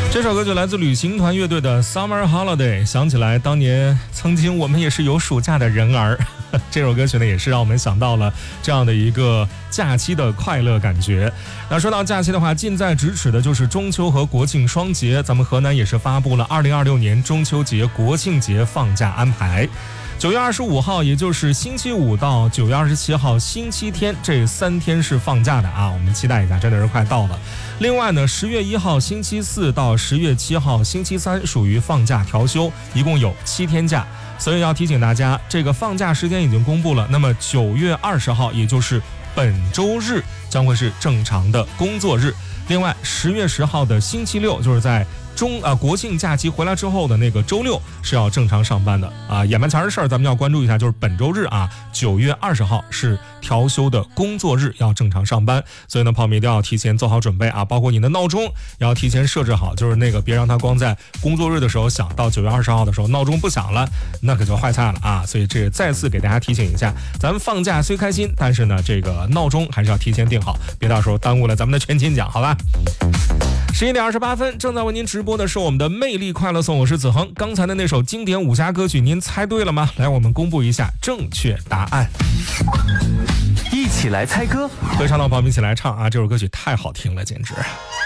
这首歌就来自旅行团乐队的 Summer Holiday， 想起来当年曾经我们也是有暑假的人儿。这首歌曲呢也是让我们想到了这样的一个假期的快乐感觉。那说到假期的话，近在咫尺的就是中秋和国庆双节，咱们河南也是发布了2026年中秋节、国庆节放假安排。9月25号，也就是星期五到9月27号星期天，这3天是放假的啊，我们期待一下，真的是快到了。另外呢，10月1号星期四到10月7号星期三属于放假调休，一共有7天假。所以要提醒大家，这个放假时间已经公布了，那么9月20号，也就是本周日将会是正常的工作日。另外10月10号的星期六，就是在国庆假期回来之后的那个周六是要正常上班的啊。眼巴前的事儿咱们要关注一下，就是本周日啊，9月20号是调休的工作日，要正常上班。所以呢，朋友们一定要提前做好准备啊，包括你的闹钟也要提前设置好，就是那个别让它光在工作日的时候响，到9月20号的时候闹钟不响了，那可就坏菜了啊。所以这再次给大家提醒一下，咱们放假虽开心，但是呢，这个闹钟还是要提前定好，别到时候耽误了咱们的全勤奖，好吧？11点28分，正在为您直播的是我们的魅力快乐颂，我是子恒。刚才的那首经典武侠歌曲，您猜对了吗？来，我们公布一下正确答案。 一起来猜歌， 会唱到朋友们一起来唱啊！这首歌曲太好听了，简直。